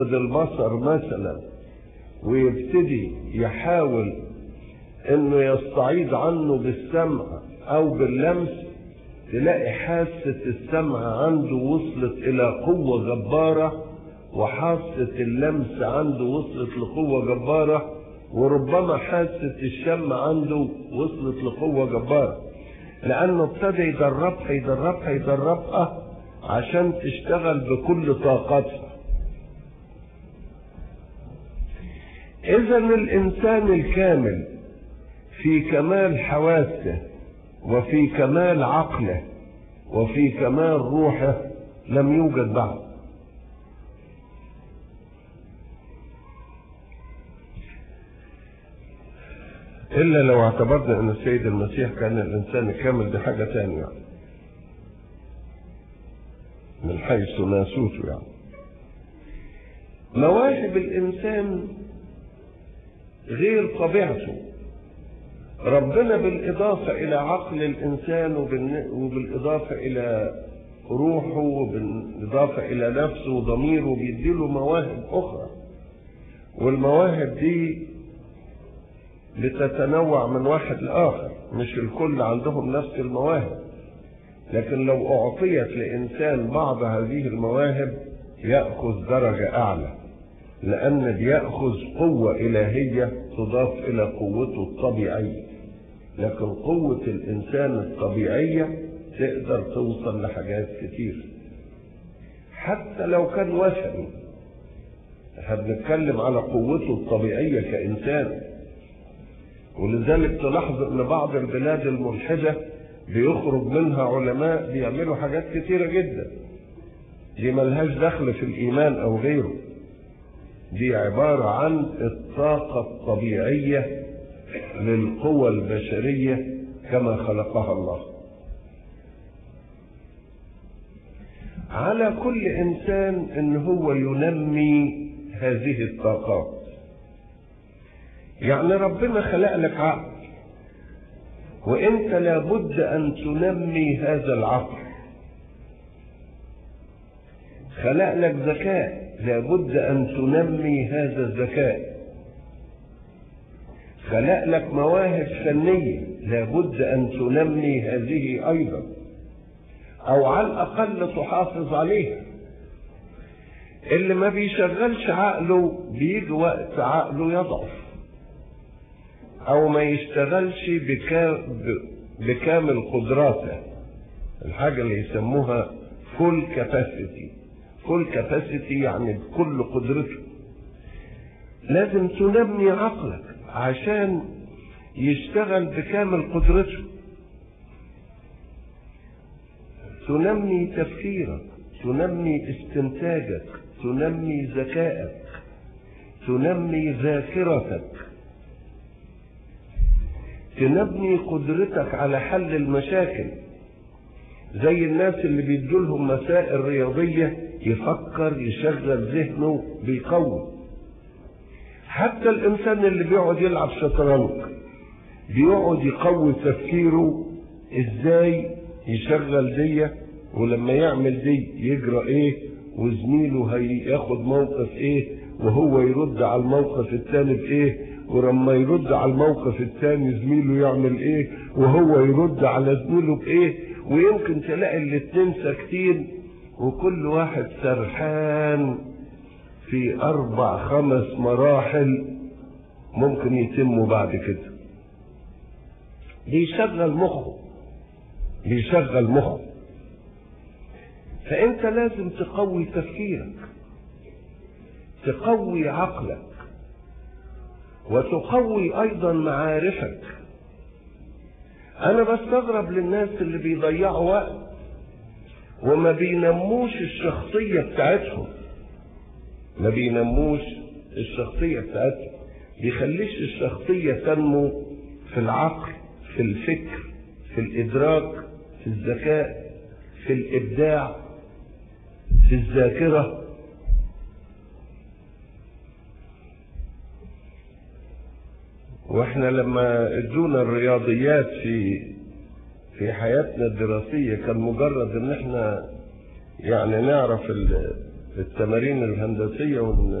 البصر مثلا ويبتدي يحاول انه يستعيض عنه بالسمع او باللمس، تلاقي حاسة السمع عنده وصلت الى قوة جبارة، وحاسة اللمس عنده وصلت لقوة جبارة، وربما حاسة الشم عنده وصلت لقوة جبارة، لانه ابتدى يدربها عشان تشتغل بكل طاقتها. اذا الانسان الكامل في كمال حواسه وفي كمال عقله وفي كمال روحه لم يوجد بعد. الا لو اعتبرنا ان السيد المسيح كان الانسان الكامل، دي حاجه ثانيه من حيث ناسوته يعني. مواهب الانسان غير طبيعته. ربنا بالإضافة إلى عقل الإنسان وبالإضافة إلى روحه وبالإضافة إلى نفسه وضميره بيديله مواهب أخرى، والمواهب دي بتتنوع من واحد لآخر، مش الكل عندهم نفس المواهب، لكن لو أعطيت لإنسان بعض هذه المواهب يأخذ درجة أعلى، لأن بيأخذ قوة إلهية تضاف إلى قوته الطبيعية. لكن قوة الإنسان الطبيعية تقدر توصل لحاجات كتير حتى لو كان وثني. احنا بنتكلم على قوته الطبيعية كإنسان، ولذلك تلاحظ ان بعض البلاد الملحدة بيخرج منها علماء بيعملوا حاجات كتيرة جدا، دي ملهاش دخل في الإيمان أو غيره، دي عبارة عن الطاقة الطبيعية للقوى البشرية كما خلقها الله. على كل إنسان إن هو ينمي هذه الطاقات. يعني ربنا خلق لك عقل، وإنت لابد أن تنمي هذا العقل. خلق لك ذكاء، لابد أن تنمي هذا الذكاء. خلق لك مواهب فنية، لابد أن تنمي هذه أيضا، أو على الأقل تحافظ عليها. اللي ما بيشغلش عقله بيجي وقت عقله يضعف، أو ما يشتغلش بكامل قدراته، الحاجة اللي يسموها فول كاباسيتي. فول كاباسيتي يعني بكل قدرته. لازم تنمي عقلك عشان يشتغل بكامل قدرته. تنمي تفكيرك، تنمي استنتاجك، تنمي ذكائك، تنمي ذاكرتك، تنمي قدرتك على حل المشاكل. زي الناس اللي بيدولهم مسائل رياضية يفكر يشغل ذهنه بيقوي. حتى الإنسان اللي بيقعد يلعب شطرنج بيقعد يقوي تفكيره، ازاي يشغل دي، ولما يعمل دي يجرى ايه، وزميله هياخد موقف ايه، وهو يرد على الموقف الثاني بايه، ولما يرد على الموقف الثاني زميله يعمل ايه، وهو يرد على زميله بايه. ويمكن تلاقي الاتنين ساكتين وكل واحد سرحان في 4-5 مراحل ممكن يتموا بعد كده. بيشغل مخه. فانت لازم تقوي تفكيرك، تقوي عقلك، وتقوي ايضا معارفك. انا بستغرب للناس اللي بيضيعوا وقت وما بينموش الشخصية بتاعتهم، بيخليش الشخصية تنمو في العقل، في الفكر، في الإدراك، في الذكاء، في الإبداع، في الذاكرة. واحنا لما ادونا الرياضيات في حياتنا الدراسية كان مجرد ان احنا يعني نعرف التمارين الهندسية